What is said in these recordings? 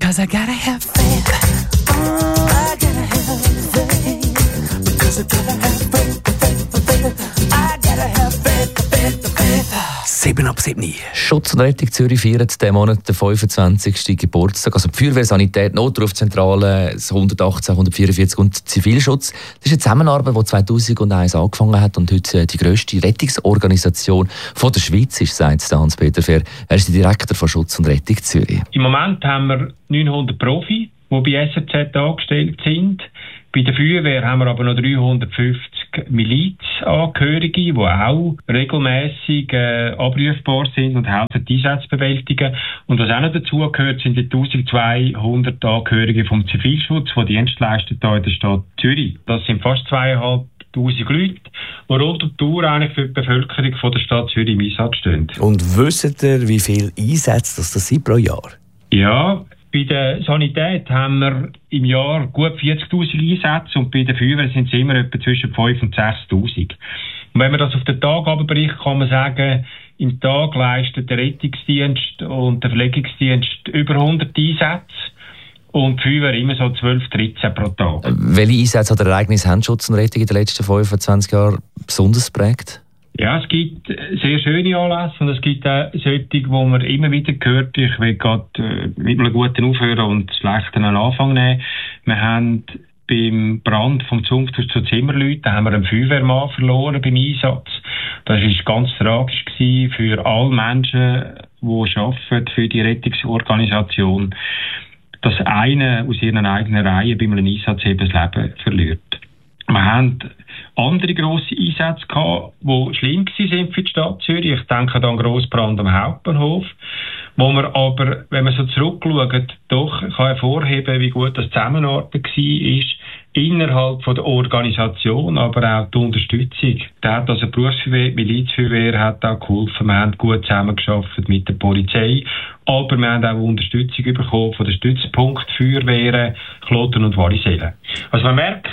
Because I gotta have faith. I gotta have faith. Because I gotta have faith. I gotta have faith. 7/7. Schutz und Rettung Zürich feiert diesen Monat den 25. Geburtstag. Also die Feuerwehr, Sanität, Notrufzentrale, das 118, 144 und Zivilschutz. Das ist eine Zusammenarbeit, die 2001 angefangen hat und heute die grösste Rettungsorganisation von der Schweiz ist, sagt Hans-Peter Fehr. Er ist der Direktor von Schutz und Rettung Zürich. Im Moment haben wir 900 Profi, die bei SRZ angestellt sind. Bei der Feuerwehr haben wir aber noch 350 Milizangehörige, die auch regelmässig abrufbar sind und helfen, die Einsätze zu bewältigen. Und was auch noch dazu gehört, sind die 1200 Angehörige vom Zivilschutz, die Dienst leisten hier in der Stadt Zürich. Das sind fast 2500 Leute, die rund um die Uhr eigentlich für die Bevölkerung von der Stadt Zürich im Einsatz stehen. Und wisst ihr, wie viele Einsätze das sind pro Jahr? Ja, bei der Sanität haben wir im Jahr gut 40'000 Einsätze und bei der Feuerwehr sind es immer etwa zwischen 5'000 und 6'000. Und wenn man das auf den Tag abbricht, kann man sagen, im Tag leistet der Rettungsdienst und der Verlegungsdienst über 100 Einsätze und die Feuerwehr immer so 12, 13 pro Tag. Welche Einsätze oder Ereignisse haben Schutz und Rettung in den letzten 25 Jahren besonders geprägt? Ja, es gibt sehr schöne Anlässe und es gibt auch solche, wo man immer wieder hört. Ich will gerade mit einem guten aufhören und schlechten einen Anfang nehmen. Wir haben beim Brand vom Zunfthaus zu Zimmerleuten, da haben wir einen Feuerwehrmann verloren beim Einsatz. Das war ganz tragisch für alle Menschen, die arbeiten für die Rettungsorganisation, dass einer aus ihren eigenen Reihen bei einem Einsatz eben das Leben verliert. Wir haben andere grosse Einsätze gehabt, die schlimm waren für die Stadt Zürich. Ich denke an den Grossbrand am Hauptbahnhof, wo man aber, wenn man so zurückschaut, doch kann hervorheben, wie gut das Zusammenarbeit war innerhalb von der Organisation, aber auch die Unterstützung. Da hat also die Berufsfeuerwehr, die Milizfeuerwehr hat auch geholfen. Wir haben gut zusammengearbeitet mit der Polizei, aber wir haben auch Unterstützung bekommen von den Stützpunktfeuerwehren Kloten und Wallisellen. Also man merkt,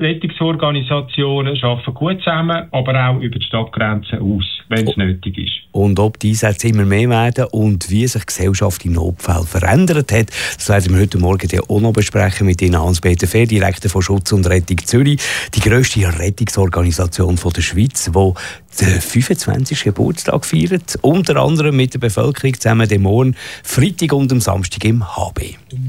Rettungsorganisationen arbeiten gut zusammen, aber auch über die Stadtgrenzen aus, wenn es nötig ist. Und ob die Einsätze immer mehr werden und wie sich die Gesellschaft in Notfällen verändert hat, das werden wir heute Morgen auch noch besprechen mit Ihnen, Hans-Peter Fehr, Direktor von Schutz und Rettung Zürich, die grösste Rettungsorganisation der Schweiz, die den 25. Geburtstag feiert, unter anderem mit der Bevölkerung zusammen, den Morgen, Freitag und am Samstag im HB.